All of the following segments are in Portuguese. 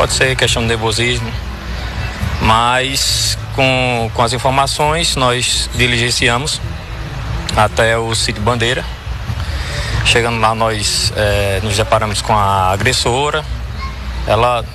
pode ser questão de nervosismo, mas com as informações nós diligenciamos até o sítio Bandeira. Chegando lá, nós nos deparamos com a agressora. Ela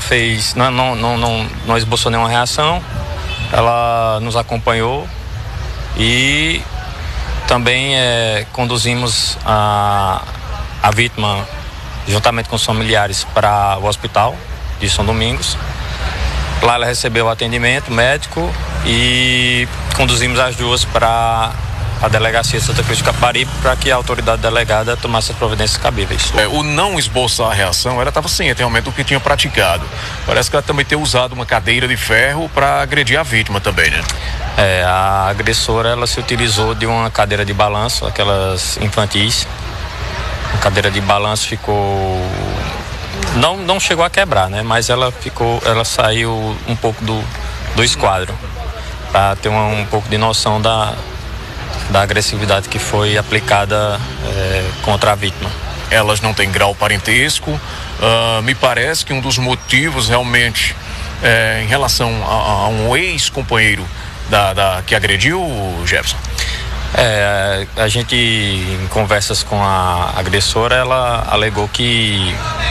não esboçou nenhuma reação. Ela nos acompanhou e também conduzimos a vítima, juntamente com os familiares, para o hospital de São Domingos. Lá ela recebeu atendimento médico e conduzimos as duas para a delegacia de Santa Cruz de Caparibe para que a autoridade delegada tomasse as providências cabíveis. O não esboçar a reação, ela estava ciente realmente do que tinha praticado. Parece que ela também tem usado uma cadeira de ferro para agredir a vítima também, né? A agressora, ela se utilizou de uma cadeira de balanço, aquelas infantis. A cadeira de balanço ficou... Não chegou a quebrar, né? Mas ela saiu um pouco do esquadro, para ter um pouco de noção da agressividade que foi aplicada contra a vítima. Elas não têm grau parentesco. Me parece que um dos motivos realmente em relação a um ex-companheiro que agrediu, Jefferson. A gente, em conversas com a agressora, ela alegou que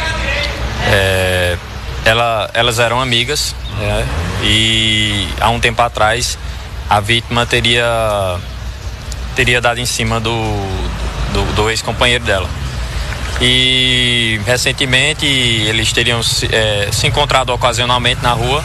elas eram amigas, e há um tempo atrás a vítima teria dado em cima do ex-companheiro dela. E recentemente eles teriam se encontrado ocasionalmente na rua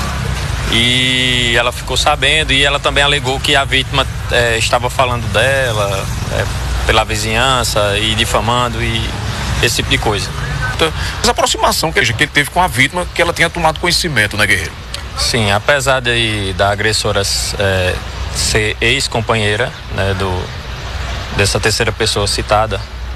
e ela ficou sabendo, e ela também alegou que a vítima estava falando dela pela vizinhança e difamando e esse tipo de coisa. Essa aproximação que ele teve com a vítima, que ela tenha tomado conhecimento, né, Guerreiro? Sim, apesar da agressora ser ex-companheira, né, dessa terceira pessoa citada,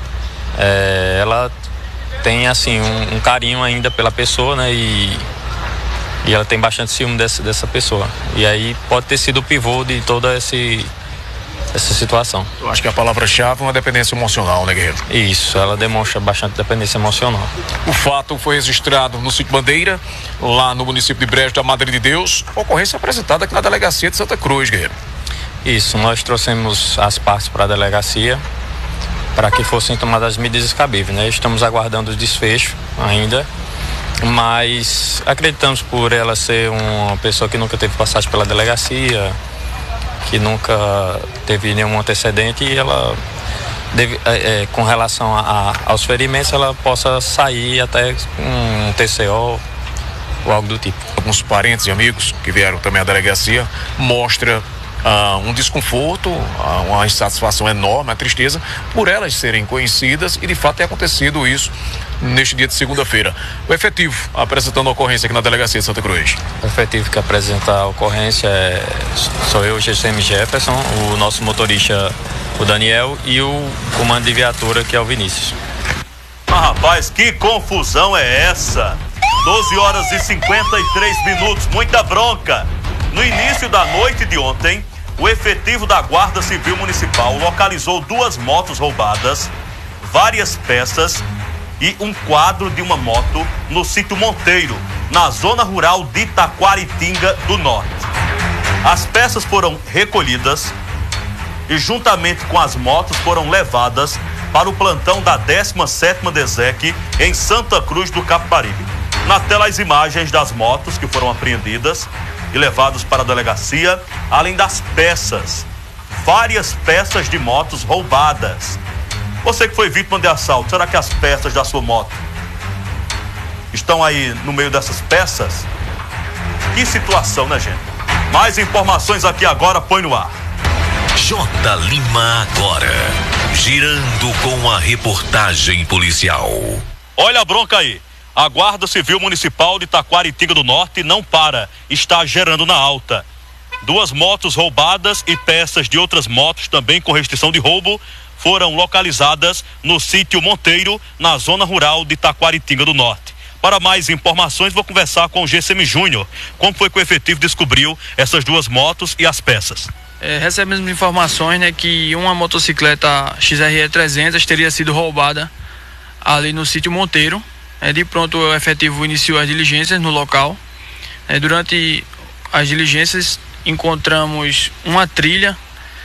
ela tem assim um carinho ainda pela pessoa, né, e ela tem bastante ciúme dessa pessoa, e aí pode ter sido o pivô de toda essa situação. Eu acho que a palavra-chave é uma dependência emocional, né, Guerreiro? Isso, ela demonstra bastante dependência emocional. O fato foi registrado no sítio Bandeira, lá no município de Brejo da Madre de Deus, ocorrência apresentada aqui na delegacia de Santa Cruz, Guerreiro. Isso, nós trouxemos as partes para a delegacia para que fossem tomadas as medidas cabíveis, né? Estamos aguardando o desfecho ainda, mas acreditamos, por ela ser uma pessoa que nunca teve passagem pela delegacia, que nunca teve nenhum antecedente, e ela com relação aos ferimentos, ela possa sair até um TCO ou algo do tipo. Alguns parentes e amigos que vieram também à delegacia mostra um desconforto, uma insatisfação enorme, uma tristeza por elas serem conhecidas, e de fato tem acontecido isso neste dia de segunda-feira. O efetivo apresentando a ocorrência aqui na delegacia de Santa Cruz. O efetivo que apresenta a ocorrência sou eu, GCM Jefferson, o nosso motorista, o Daniel, e o comando de viatura, que é o Vinícius. Rapaz, que confusão é essa? 12 horas e 53 minutos, muita bronca. No início da noite de ontem, o efetivo da Guarda Civil Municipal localizou 2 motos roubadas, várias peças e um quadro de uma moto no sítio Monteiro, na zona rural de Taquaritinga do Norte. As peças foram recolhidas e, juntamente com as motos, foram levadas para o plantão da 17ª DESEC em Santa Cruz do Capibaribe. Na tela, as imagens das motos que foram apreendidas e levadas para a delegacia, além das peças, várias peças de motos roubadas. Você que foi vítima de assalto, será que as peças da sua moto estão aí no meio dessas peças? Que situação, né, gente? Mais informações aqui agora, põe no ar. J. Lima agora, girando com a reportagem policial. Olha a bronca aí. A Guarda Civil Municipal de Taquaritinga do Norte não para, está gerando na alta. 2 motos roubadas e peças de outras motos, também com restrição de roubo, foram localizadas no sítio Monteiro, na zona rural de Taquaritinga do Norte. Para mais informações, vou conversar com o GCM Júnior. Como foi que o efetivo descobriu essas 2 motos e as peças? Recebemos informações, né, que uma motocicleta XRE 300 teria sido roubada ali no sítio Monteiro, De pronto o efetivo iniciou as diligências no local. Durante as diligências encontramos uma trilha,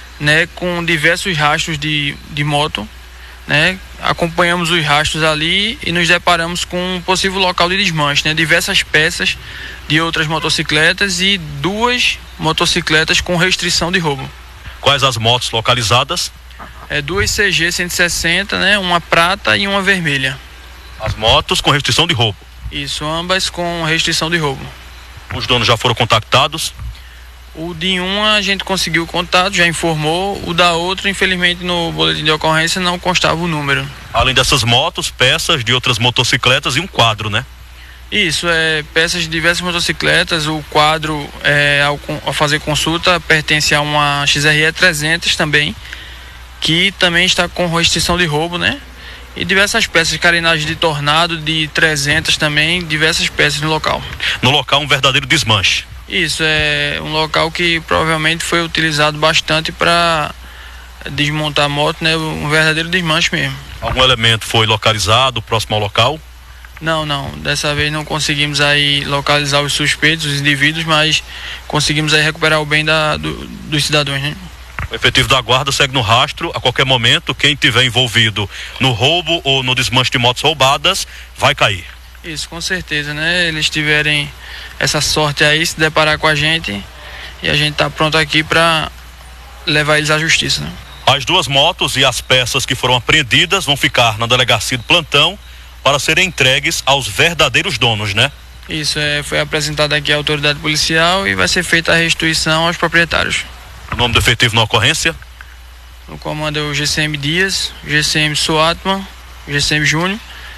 com diversos rastros de moto. Acompanhamos os rastros ali e nos deparamos com um possível local de desmanche, diversas peças de outras motocicletas e 2 motocicletas com restrição de roubo. Quais as motos localizadas? 2 CG 160, uma prata e uma vermelha. As motos com restrição de roubo? Isso, ambas com restrição de roubo. Os donos já foram contactados? O de uma a gente conseguiu contato, já informou. O da outra, infelizmente, no boletim de ocorrência não constava o número. Além dessas motos, peças de outras motocicletas e um quadro, Isso, peças de diversas motocicletas. O quadro, ao fazer consulta, pertence a uma XRE 300 também, que também está com restrição de roubo, E diversas peças, carenagem de Tornado, de 300 também, diversas peças no local. No local, um verdadeiro desmanche. Isso, é um local que provavelmente foi utilizado bastante para desmontar a moto, um verdadeiro desmanche mesmo. Algum elemento foi localizado próximo ao local? Não, dessa vez não conseguimos aí localizar os suspeitos, os indivíduos, mas conseguimos aí recuperar o bem dos cidadãos, O efetivo da guarda segue no rastro. A qualquer momento, quem tiver envolvido no roubo ou no desmanche de motos roubadas vai cair. Isso, com certeza, Eles tiverem essa sorte aí, se deparar com a gente, e a gente tá pronto aqui para levar eles à justiça, As 2 motos e as peças que foram apreendidas vão ficar na delegacia do plantão para serem entregues aos verdadeiros donos, Isso, foi apresentada aqui a autoridade policial e vai ser feita a restituição aos proprietários. O nome do efetivo na ocorrência? O comando é o GCM Dias, GCM Suatman, GCM Júnior,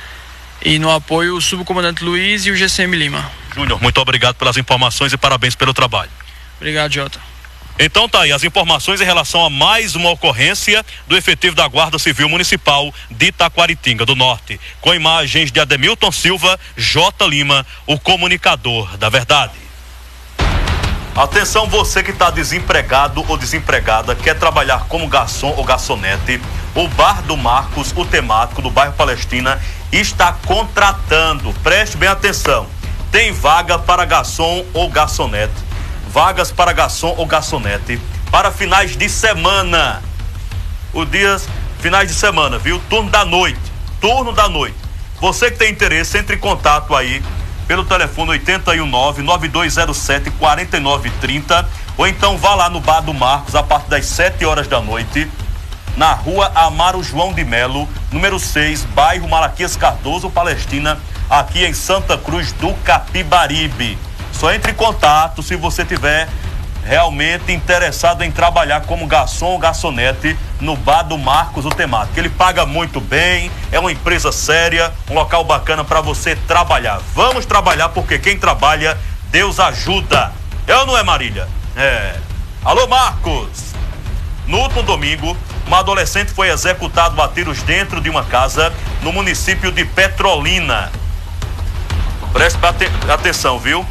e no apoio o subcomandante Luiz e o GCM Lima. Júnior, muito obrigado pelas informações e parabéns pelo trabalho. Obrigado, Jota. Então tá aí as informações em relação a mais uma ocorrência do efetivo da Guarda Civil Municipal de Taquaritinga do Norte, com imagens de Ademilton Silva, J. Lima, o comunicador da verdade. Atenção, você que está desempregado ou desempregada, quer trabalhar como garçom ou garçonete, o Bar do Marcos, o temático do bairro Palestina, está contratando. Preste bem atenção. Tem vaga para garçom ou garçonete. Vagas para garçom ou garçonete para finais de semana. Finais de semana, viu? Turno da noite. Você que tem interesse, entre em contato aí pelo telefone 819-9207-4930 ou então vá lá no Bar do Marcos a partir das 7 horas da noite, na rua Amaro João de Melo, número 6, bairro Malaquias Cardoso, Palestina, aqui em Santa Cruz do Capibaribe. Só entre em contato se você tiver realmente interessado em trabalhar como garçom ou garçonete no Bar do Marcos, o temático. Ele paga muito bem, é uma empresa séria, um local bacana para você trabalhar. Vamos trabalhar, porque quem trabalha, Deus ajuda. É ou não é, Marília? Alô, Marcos! No último domingo, uma adolescente foi executado a tiros dentro de uma casa no município de Petrolina. Preste atenção, viu?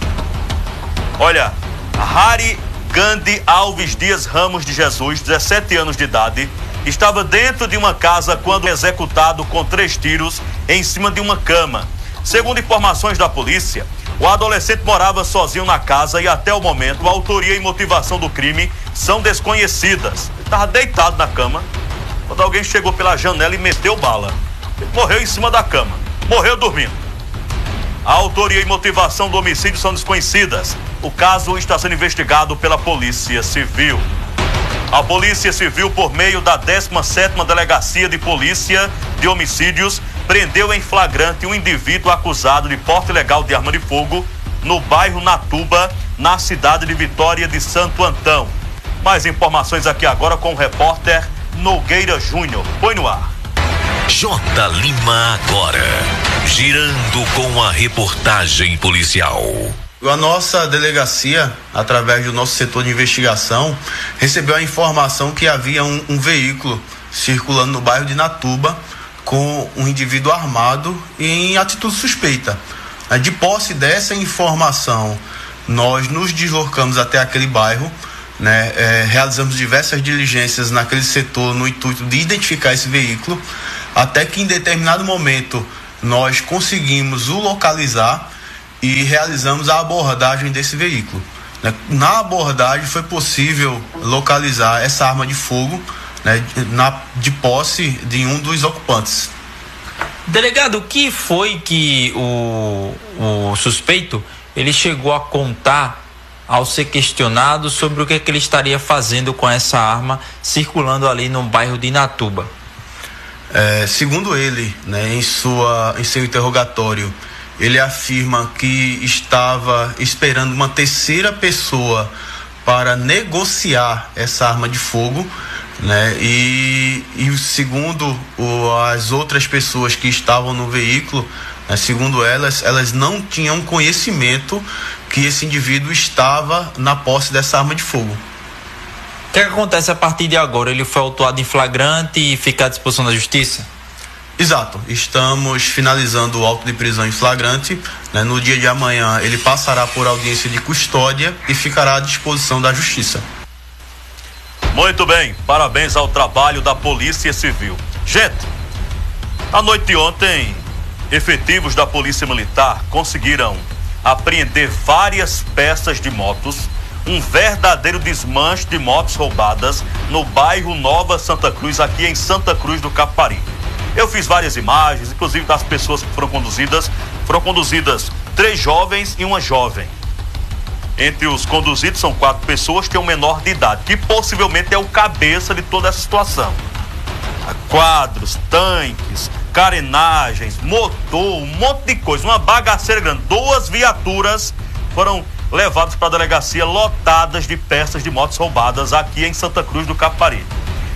Olha, Hari Gandhi Alves Dias Ramos de Jesus, 17 anos de idade, estava dentro de uma casa quando executado com 3 tiros em cima de uma cama. Segundo informações da polícia, o adolescente morava sozinho na casa e até o momento a autoria e motivação do crime são desconhecidas. Ele estava deitado na cama quando alguém chegou pela janela e meteu bala. Ele morreu em cima da cama, morreu dormindo. A autoria e motivação do homicídio são desconhecidas. O caso está sendo investigado pela Polícia Civil. A Polícia Civil, por meio da 17ª Delegacia de Polícia de Homicídios, prendeu em flagrante um indivíduo acusado de porte ilegal de arma de fogo no bairro Natuba, na cidade de Vitória de Santo Antão. Mais informações aqui agora com o repórter Nogueira Júnior. Põe no ar. J. Lima agora, girando com a reportagem policial. A nossa delegacia, através do nosso setor de investigação, recebeu a informação que havia um veículo circulando no bairro de Natuba com um indivíduo armado e em atitude suspeita. De posse dessa informação, nós nos deslocamos até aquele bairro, realizamos diversas diligências naquele setor no intuito de identificar esse veículo, até que em determinado momento nós conseguimos o localizar e realizamos a abordagem desse veículo. Na abordagem foi possível localizar essa arma de fogo, né, de posse de um dos ocupantes. Delegado, o que foi que o suspeito ele chegou a contar ao ser questionado sobre o que ele estaria fazendo com essa arma circulando ali no bairro de Inatuba? Segundo ele, né, em seu interrogatório, ele afirma que estava esperando uma terceira pessoa para negociar essa arma de fogo, né? E segundo as outras pessoas que estavam no veículo, né, segundo elas não tinham conhecimento que esse indivíduo estava na posse dessa arma de fogo. O que acontece a partir de agora? Ele foi autuado em flagrante e fica à disposição da justiça? Exato, estamos finalizando o auto de prisão em flagrante, né? No dia de amanhã ele passará por audiência de custódia e ficará à disposição da justiça. Muito bem, parabéns ao trabalho da Polícia Civil. Gente, à noite de ontem, efetivos da Polícia Militar conseguiram apreender várias peças de motos, um verdadeiro desmanche de motos roubadas no bairro Nova Santa Cruz, aqui em Santa Cruz do Capari. Eu fiz várias imagens, inclusive das pessoas que foram conduzidas. Foram conduzidas 3 jovens e uma jovem. Entre os conduzidos são 4 pessoas, tem um menor de idade, que possivelmente é o cabeça de toda essa situação. Quadros, tanques, carenagens, motor, um monte de coisa, uma bagaceira grande. 2 viaturas foram levadas para a delegacia lotadas de peças de motos roubadas aqui em Santa Cruz do Capari.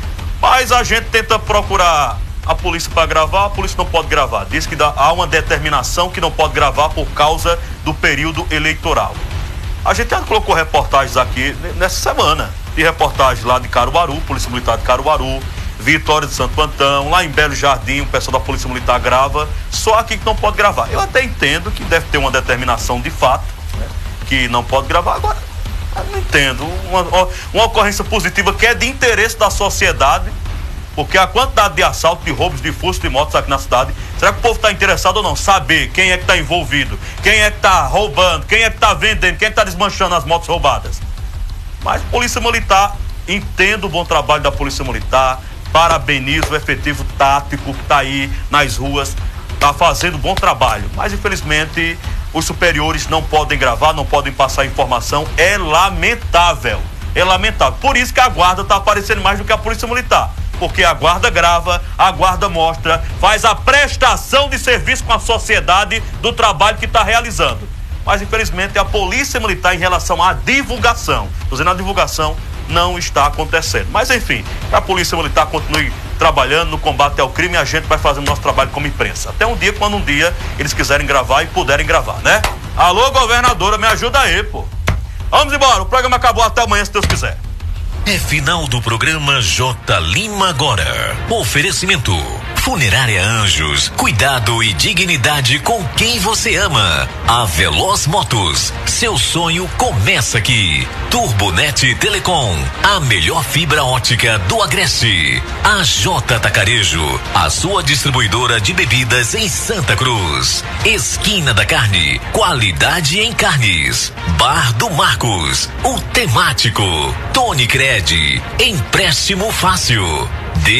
Mas a gente tenta procurar a polícia para gravar, a polícia não pode gravar. Diz que há uma determinação que não pode gravar por causa do período eleitoral. A gente já colocou reportagens aqui nessa semana, de reportagens lá de Caruaru, Polícia Militar de Caruaru, Vitória de Santo Antão, lá em Belo Jardim, o pessoal da Polícia Militar grava, só aqui que não pode gravar. Eu até entendo que deve ter uma determinação de fato, né, que não pode gravar. Agora, eu não entendo, uma ocorrência positiva que é de interesse da sociedade, porque a quantidade de assaltos, de roubos, de furtos de motos aqui na cidade, será que o povo está interessado ou não? Saber quem é que está envolvido, quem é que está roubando, quem é que está vendendo, quem é que está desmanchando as motos roubadas. Mas Polícia Militar, entendo o bom trabalho da Polícia Militar, parabenizo o efetivo tático que está aí nas ruas, está fazendo bom trabalho. Mas infelizmente os superiores não podem gravar, não podem passar informação. É lamentável, é lamentável. Por isso que a guarda está aparecendo mais do que a Polícia Militar. Porque a guarda grava, a guarda mostra, faz a prestação de serviço com a sociedade do trabalho que está realizando. Mas infelizmente a Polícia Militar, em relação à divulgação, estou dizendo, a divulgação não está acontecendo. Mas enfim, a Polícia Militar continue trabalhando no combate ao crime, a gente vai fazendo nosso trabalho como imprensa. Até um dia, quando um dia eles quiserem gravar e puderem gravar, né? Alô, governadora, me ajuda aí, pô. Vamos embora, o programa acabou, até amanhã, se Deus quiser. É final do programa J. Lima agora. Oferecimento: Funerária Anjos, cuidado e dignidade com quem você ama. A Veloz Motos, seu sonho começa aqui. Turbonet Telecom, a melhor fibra ótica do Agreste. A J Tacarejo, a sua distribuidora de bebidas em Santa Cruz. Esquina da Carne, qualidade em carnes. Bar do Marcos, o temático. Tony Cred, empréstimo fácil.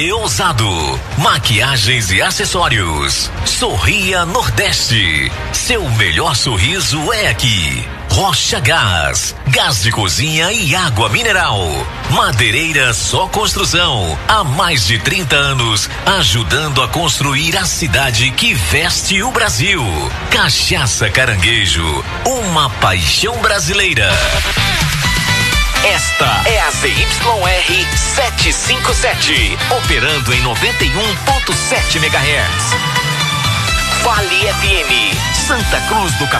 Deusado, maquiagens e acessórios. Sorria Nordeste, seu melhor sorriso é aqui. Rocha Gás, gás de cozinha e água mineral. Madeireira Só Construção, há mais de 30 anos, ajudando a construir a cidade que veste o Brasil. Cachaça Caranguejo, uma paixão brasileira. Esta é a ZYR 757, operando em 91.7 MHz. Vale FM, Santa Cruz do Capari.